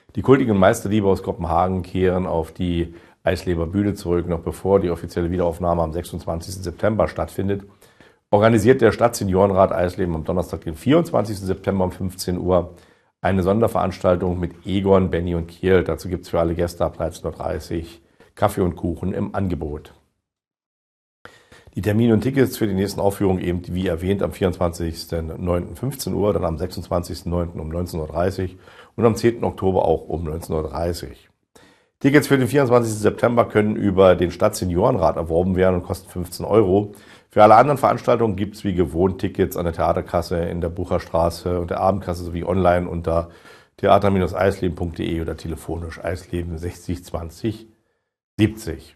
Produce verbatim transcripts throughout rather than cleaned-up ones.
Die kultigen Meisterdiebe aus Kopenhagen kehren auf die Eisleber Bühne zurück. Noch bevor die offizielle Wiederaufnahme am sechsundzwanzigsten September stattfindet, organisiert der Stadtseniorenrat Eisleben am Donnerstag, den vierundzwanzigsten September um fünfzehn Uhr eine Sonderveranstaltung mit Egon, Benny und Kiel. Dazu gibt es für alle Gäste ab dreizehn Uhr dreißig Kaffee und Kuchen im Angebot. Die Termine und Tickets für die nächsten Aufführungen eben wie erwähnt am vierundzwanzigsten neunten fünfzehn Uhr, dann am sechsundzwanzigsten neunten um neunzehn Uhr dreißig und am zehnten Oktober auch um neunzehn Uhr dreißig. Tickets für den vierundzwanzigsten September können über den Stadtseniorenrat erworben werden und kosten fünfzehn Euro. Für alle anderen Veranstaltungen gibt es wie gewohnt Tickets an der Theaterkasse in der Bucherstraße und der Abendkasse sowie online unter theater Bindestrich eisleben punkt de oder telefonisch Eisleben sechzig zwanzig siebzig.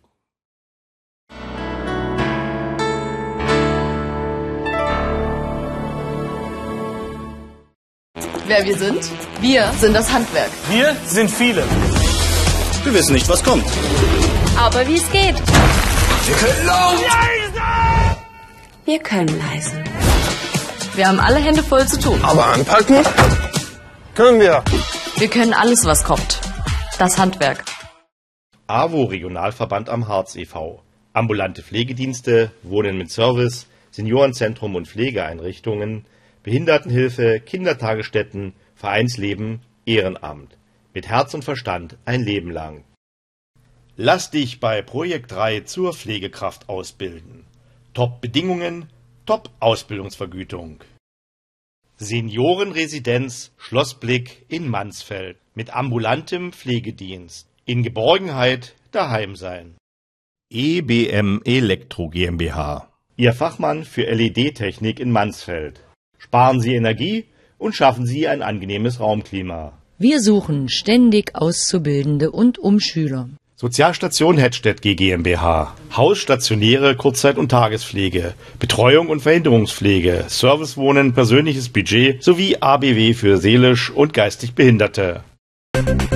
Wer wir sind? Wir sind das Handwerk. Wir sind viele. Wir wissen nicht, was kommt. Aber wie es geht. Wir können laut. Wir können leise. Wir haben alle Hände voll zu tun. Aber anpacken können wir. Wir können alles, was kommt. Das Handwerk. A W O Regionalverband am Harz e V Ambulante Pflegedienste, Wohnen mit Service, Seniorenzentrum und Pflegeeinrichtungen, Behindertenhilfe, Kindertagesstätten, Vereinsleben, Ehrenamt. Mit Herz und Verstand ein Leben lang. Lass dich bei Projekt drei zur Pflegekraft ausbilden. Top-Bedingungen, Top-Ausbildungsvergütung. Seniorenresidenz Schlossblick in Mansfeld mit ambulantem Pflegedienst. In Geborgenheit daheim sein. E B M Elektro GmbH. Ihr Fachmann für L E D-Technik in Mansfeld. Sparen Sie Energie und schaffen Sie ein angenehmes Raumklima. Wir suchen ständig Auszubildende und Umschüler. Sozialstation Hettstedt G GmbH. Haus, stationäre Kurzzeit- und Tagespflege, Betreuung und Verhinderungspflege, Servicewohnen, persönliches Budget sowie A B W für seelisch und geistig Behinderte.